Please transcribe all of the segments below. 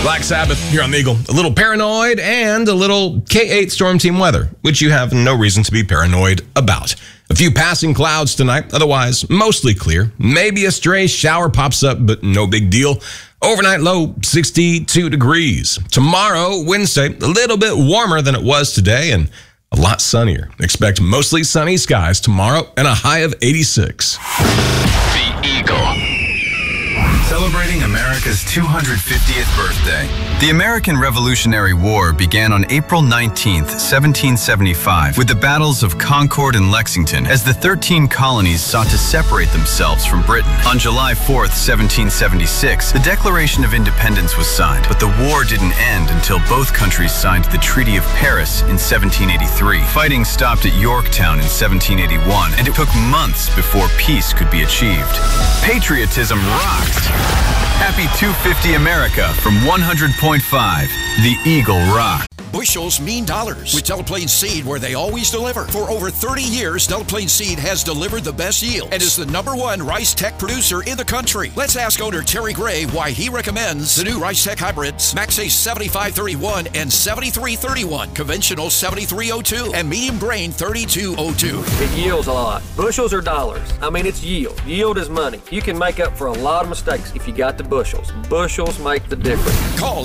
Black Sabbath here on the Eagle. A little paranoid and a little K8 storm team weather, which you have no reason to be paranoid about. A few passing clouds tonight, otherwise mostly clear. Maybe a stray shower pops up, but no big deal. Overnight low 62 degrees. Tomorrow, Wednesday, a little bit warmer than it was today and a lot sunnier. Expect mostly sunny skies tomorrow and a high of 86. The Eagle. Celebrating America's 250th birthday. The American Revolutionary War began on April 19th, 1775, with the battles of Concord and Lexington, as the 13 colonies sought to separate themselves from Britain. On July 4th, 1776, the Declaration of Independence was signed, but the war didn't end until both countries signed the Treaty of Paris in 1783. Fighting stopped at Yorktown in 1781, and it took months before peace could be achieved. Patriotism rocks! Happy 250 America from 100.5, The Eagle Rock. Bushels mean dollars with Delaplane Seed, where they always deliver. For over 30 years, Delaplane Seed has delivered the best yield and is the #1 rice tech producer in the country. Let's ask owner Terry Gray why he recommends the new rice tech hybrids, Max Ace 7531 and 7331, conventional 7302, and medium grain 3202. It yields a lot. Bushels are dollars. I mean, it's yield. Yield is money. You can make up for a lot of mistakes if you got the bushels. Bushels make the difference. Call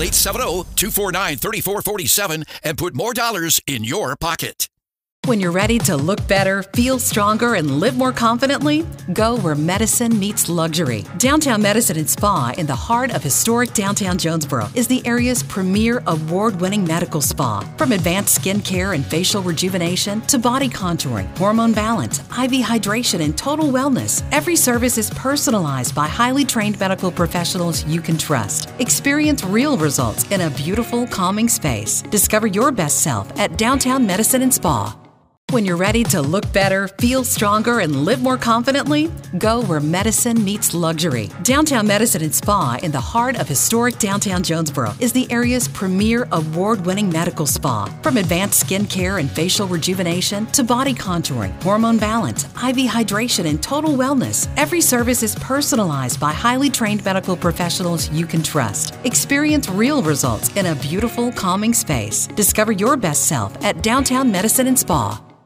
870-249-3447 and put more dollars in your pocket. When you're ready to look better, feel stronger, and live more confidently, go where medicine meets luxury. Downtown Medicine and Spa, in the heart of historic downtown Jonesboro, is the area's premier award-winning medical spa. From advanced skin care and facial rejuvenation to body contouring, hormone balance, IV hydration, and total wellness, every service is personalized by highly trained medical professionals you can trust. Experience real results in a beautiful, calming space. Discover your best self at Downtown Medicine and Spa. When you're ready to look better, feel stronger, and live more confidently, go where medicine meets luxury. Downtown Medicine and Spa, in the heart of historic downtown Jonesboro, is the area's premier award-winning medical spa. From advanced skin care and facial rejuvenation to body contouring, hormone balance, IV hydration, and total wellness, every service is personalized by highly trained medical professionals you can trust. Experience real results in a beautiful, calming space. Discover your best self at Downtown Medicine and Spa.